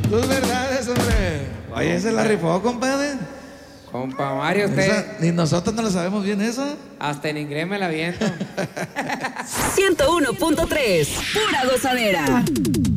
Tus verdades, hombre. Oye, ¿se la rifó, compadre? Compa Mario, usted. Ni nosotros no lo sabemos bien eso. Hasta en inglés me la viento. 101.3, pura gozadera.